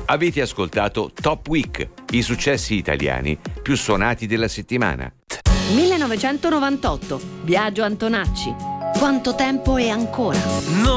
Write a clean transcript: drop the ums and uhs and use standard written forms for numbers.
Avete ascoltato Top Week, i successi italiani più suonati della settimana. 1998, Biagio Antonacci. Quanto tempo e ancora?